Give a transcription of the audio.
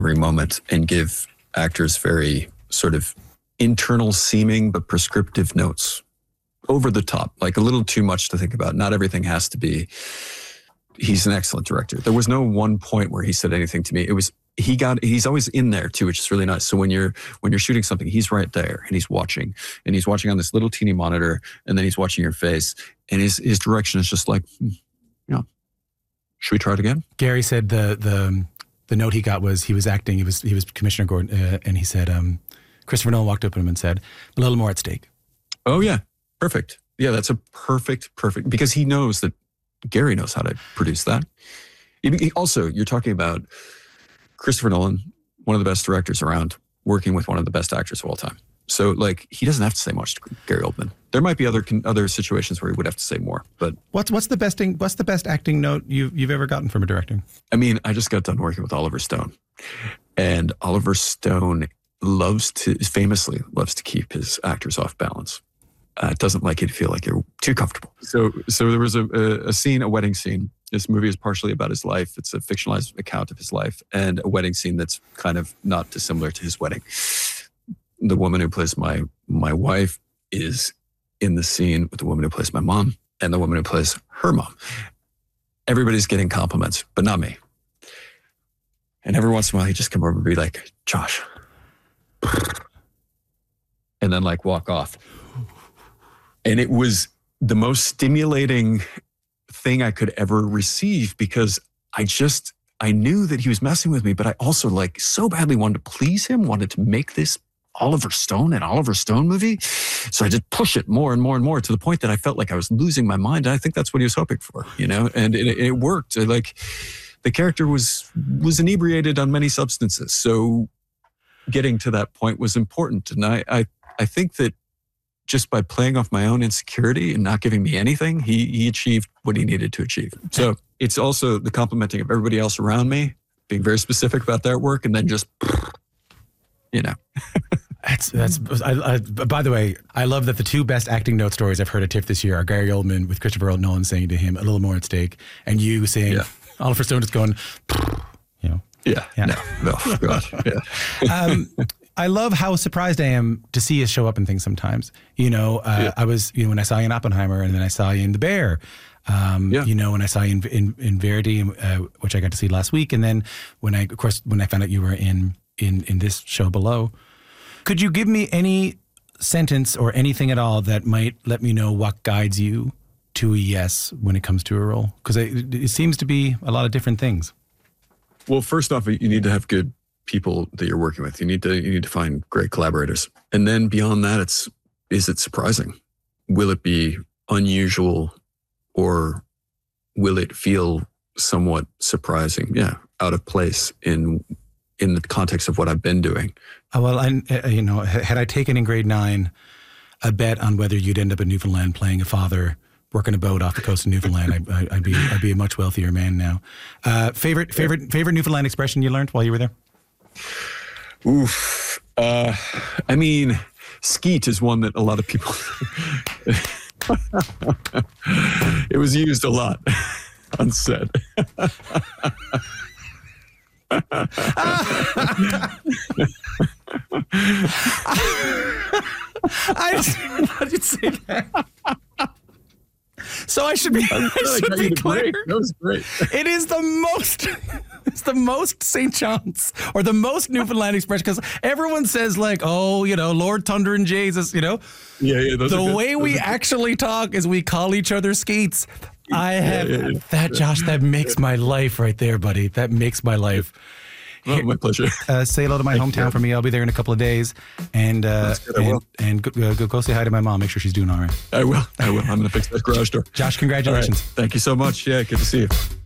every moment and give actors very sort of internal seeming but prescriptive notes. Over the top, like a little too much to think about. Not everything has to be. He's an excellent director. There was no one point where he said anything to me. It was he's always in there too, which is really nice. So when you're shooting something, he's right there and he's watching on this little teeny monitor, and then he's watching your face, and his direction is just like, should we try it again? Gary said the note he got was he was acting. He was Commissioner Gordon, and he said Christopher Nolan walked up to him and said, "A little more at stake." Oh yeah, perfect. Yeah, that's a perfect because he knows that Gary knows how to produce that. Also, you're talking about Christopher Nolan, one of the best directors around, working with one of the best actors of all time. So, like, he doesn't have to say much to Gary Oldman. There might be other situations where he would have to say more. But what's the best acting note you've ever gotten from a director? I mean, I just got done working with Oliver Stone, and Oliver Stone famously loves to keep his actors off balance. Doesn't like you to feel like you're too comfortable. So there was a wedding scene. This movie is partially about his life. It's a fictionalized account of his life, and a wedding scene that's kind of not dissimilar to his wedding. The woman who plays my wife is in the scene with the woman who plays my mom and the woman who plays her mom. Everybody's getting compliments, but not me. And every once in a while, he just come over and be like, "Josh," and then like walk off. And it was the most stimulating thing I could ever receive, because I knew that he was messing with me, but I also like so badly wanted to please him, wanted to make this an Oliver Stone movie. So I just push it more and more and more to the point that I felt like I was losing my mind. And I think that's what he was hoping for, and it worked. Like, the character was inebriated on many substances. So getting to that point was important. And I think that just by playing off my own insecurity and not giving me anything, he achieved what he needed to achieve. So it's also the complimenting of everybody else around me, being very specific about their work, and then just, That's. By the way, I love that the two best acting note stories I've heard at TIFF this year are Gary Oldman with Christopher Nolan saying to him, "A little more at stake," and you saying, Oliver Stone just going, Yeah. No, God. Yeah. I love how surprised I am to see you show up in things sometimes. I was, when I saw you in Oppenheimer, and then I saw you in The Bear, when I saw you in Verity, which I got to see last week. And then when I found out you were in this show Below, could you give me any sentence or anything at all that might let me know what guides you to a yes when it comes to a role? Because it seems to be a lot of different things. Well, first off, you need to have good people that you're working with. You need to find great collaborators. And then beyond that, is it surprising? Will it be unusual, or will it feel somewhat surprising? Yeah, out of place in the context of what I've been doing. Well, had I taken in grade 9 a bet on whether you'd end up in Newfoundland playing a father working a boat off the coast of Newfoundland, I'd be a much wealthier man now. Favorite Newfoundland expression you learned while you were there? Oof. I mean, skeet is one that a lot of people, it was used a lot on set. I did say that. So I should be clear. That was great. It is the most St. John's or the most Newfoundland expression, because everyone says like, Lord Thunder and Jesus, Yeah. The way we actually talk is we call each other skeets. That, Josh, that makes my life right there, buddy. That makes my life. Well, my pleasure. Say hello to my hometown for me. I'll be there in a couple of days, and go say hi to my mom. Make sure she's doing all right. I will. I'm going to fix that garage door. Josh, congratulations. Right. Thank you so much. Yeah, good to see you.